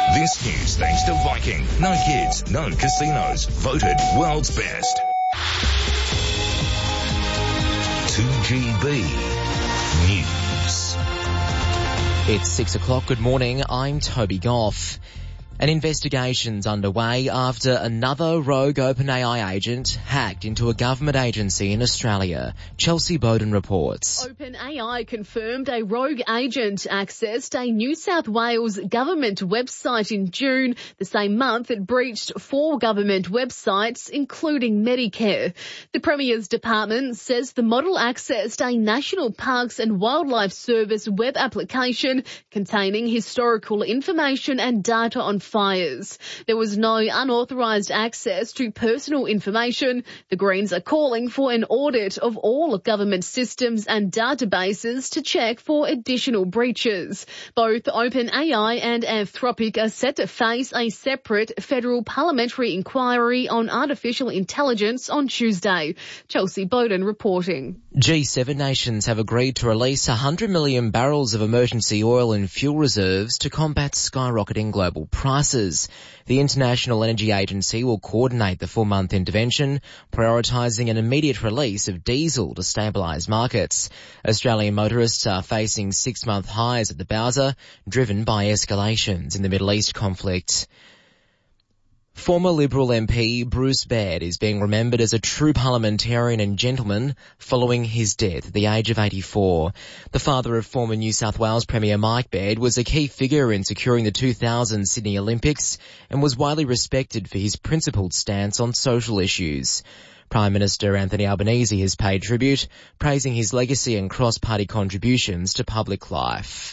This news thanks to Viking. No kids, no casinos. Voted world's best. 2GB News. It's 6 o'clock. Good morning. I'm Toby Goff. An investigation's underway after another rogue OpenAI agent hacked into a government agency in Australia. Chelsea Bowden reports. OpenAI confirmed a rogue agent accessed a New South Wales government website in June. The same month, it breached 4 government websites, including Medicare. The Premier's department says the model accessed a National Parks and Wildlife Service web application containing historical information and data on fires. There was no unauthorised access to personal information. The Greens are calling for an audit of all government systems and databases to check for additional breaches. Both OpenAI and Anthropic are set to face a separate federal parliamentary inquiry on artificial intelligence on Tuesday. Chelsea Bowden reporting. G7 nations have agreed to release 100 million barrels of emergency oil and fuel reserves to combat skyrocketing global prices. The International Energy Agency will coordinate the 4-month intervention, prioritising an immediate release of diesel to stabilise markets. Australian motorists are facing 6-month highs at the Bowser, driven by escalations in the Middle East conflict. Former Liberal MP Bruce Baird is being remembered as a true parliamentarian and gentleman following his death at the age of 84. The father of former New South Wales Premier Mike Baird was a key figure in securing the 2000 Sydney Olympics and was widely respected for his principled stance on social issues. Prime Minister Anthony Albanese has paid tribute, praising his legacy and cross-party contributions to public life.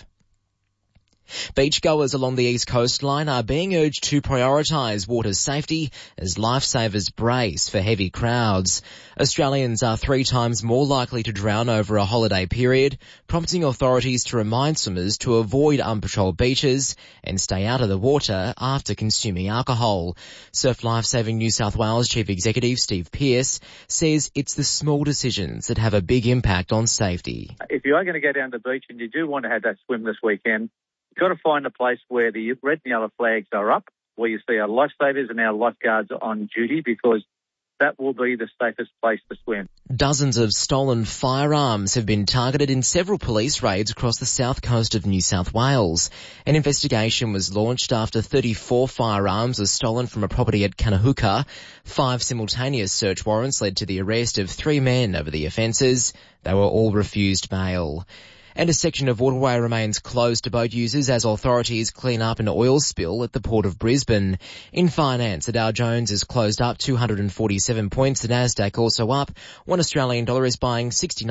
Beachgoers along the east coastline are being urged to prioritise water safety as lifesavers brace for heavy crowds. Australians are 3 times more likely to drown over a holiday period, prompting authorities to remind swimmers to avoid unpatrolled beaches and stay out of the water after consuming alcohol. Surf Lifesaving New South Wales Chief Executive Steve Pearce says it's the small decisions that have a big impact on safety. If you are going to go down to the beach and you do want to have that swim this weekend, you've got to find a place where the red and yellow flags are up, where you see our lifesavers and our lifeguards on duty, because that will be the safest place to swim. Dozens of stolen firearms have been targeted in several police raids across the south coast of New South Wales. An investigation was launched after 34 firearms were stolen from a property at Kanahuka. 5 simultaneous search warrants led to the arrest of 3 men over the offences. They were all refused bail. And a section of waterway remains closed to boat users as authorities clean up an oil spill at the Port of Brisbane. In finance, the Dow Jones is closed up 247 points. The Nasdaq also up. $1 Australian is buying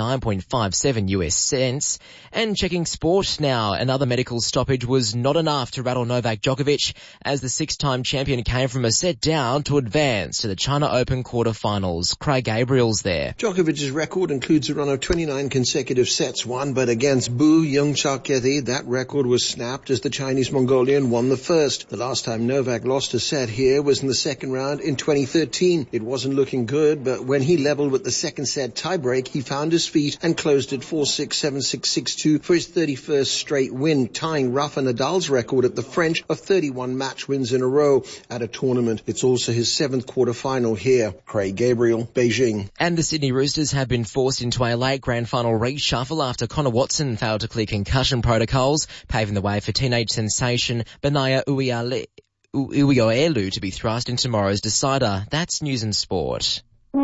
69.57 US cents. And checking sport now, another medical stoppage was not enough to rattle Novak Djokovic as the 6-time champion came from a set down to advance to the China Open quarterfinals. Craig Gabriel's there. Djokovic's record includes a run of 29 consecutive sets won, but against Bu Youngcha-Ketty, that record was snapped as the Chinese Mongolian won the first. The last time Novak lost a set here was in the second round in 2013. It wasn't looking good, but when he leveled with the second set tiebreak, he found his feet and closed at 4-6, 7-6, 6-2 for his 31st straight win, tying Rafa Nadal's record at the French of 31 match wins in a row at a tournament. It's also his 7th quarterfinal here. Craig Gabriel, Beijing. And the Sydney Roosters have been forced into a late grand final reshuffle after Connor Watson failed to clear concussion protocols, paving the way for teenage sensation Benaya Uigoelu to be thrust in tomorrow's decider. That's News and Sport.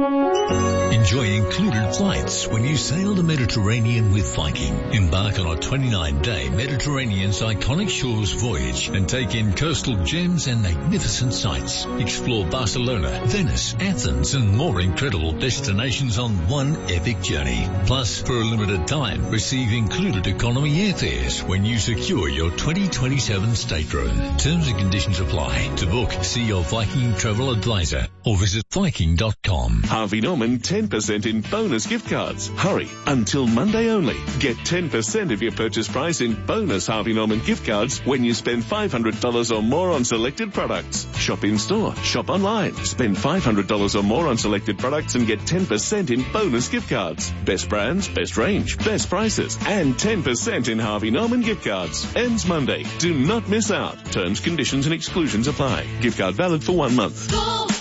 Enjoy included flights when you sail the Mediterranean with Viking. Embark on a 29-day Mediterranean's iconic shores voyage and take in coastal gems and magnificent sights. Explore Barcelona, Venice, Athens and more incredible destinations on one epic journey. Plus, for a limited time, receive included economy airfares when you secure your 2027 stateroom. Terms and conditions apply. To book, see your Viking travel advisor. or visit Viking.com. Harvey Norman 10% in bonus gift cards. Hurry, until Monday only. Get 10% of your purchase price in bonus Harvey Norman gift cards when you spend $500 or more on selected products. Shop in store, shop online. Spend $500 or more on selected products and get 10% in bonus gift cards. Best brands, best range, best prices, and 10% in Harvey Norman gift cards. Ends Monday. Do not miss out. Terms, conditions and exclusions apply. Gift card valid for 1 month.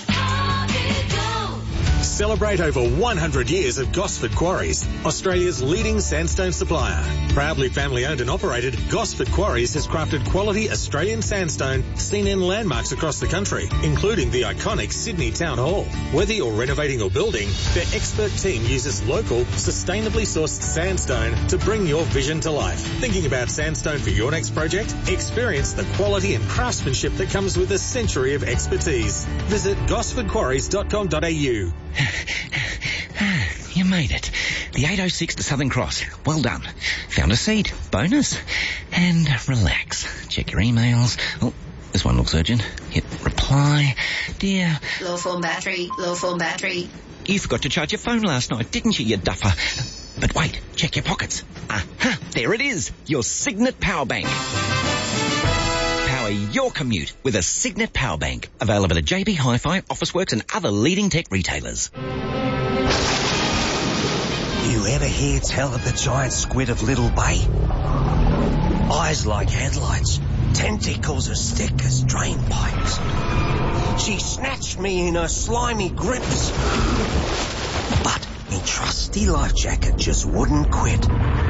Celebrate over 100 years of Gosford Quarries, Australia's leading sandstone supplier. Proudly family owned and operated, Gosford Quarries has crafted quality Australian sandstone seen in landmarks across the country, including the iconic Sydney Town Hall. Whether you're renovating or building, their expert team uses local, sustainably sourced sandstone to bring your vision to life. Thinking about sandstone for your next project? Experience the quality and craftsmanship that comes with a century of expertise. Visit gosfordquarries.com.au. You made it. The 806 to Southern Cross. Well done. Found a seat. Bonus. And relax. Check your emails. Oh, this one looks urgent. Hit reply. Dear. Low phone battery. Low phone battery. You forgot to charge your phone last night, didn't you duffer? But wait, check your pockets. Aha, there it is. Your Signet Power Bank. Power your commute with a Signet Power Bank. Available at JB Hi-Fi, Officeworks and other leading tech retailers. You ever hear tell of the giant squid of Little Bay? Eyes like headlights, tentacles as thick as drain pipes. She snatched me in her slimy grips. But me trusty life jacket just wouldn't quit.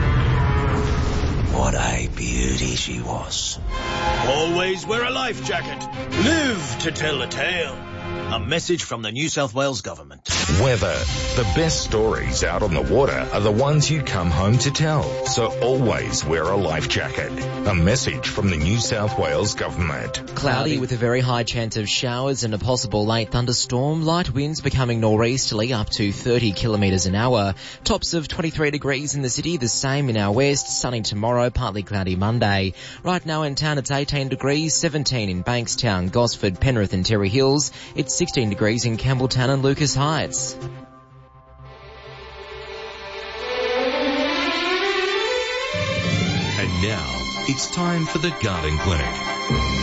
What a beauty she was. Always wear a life jacket. Live to tell a tale. A message from the New South Wales Government. Weather. The best stories out on the water are the ones you come home to tell. So always wear a life jacket. A message from the New South Wales Government. Cloudy with a very high chance of showers and a possible late thunderstorm. Light winds becoming nor'easterly up to 30 kilometres an hour. Tops of 23 degrees in the city, the same in our west. Sunny tomorrow, partly cloudy Monday. Right now in town it's 18 degrees, 17 in Bankstown, Gosford, Penrith and Terry Hills. It's 16 degrees in Campbelltown and Lucas Heights. And now, it's time for the Garden Clinic.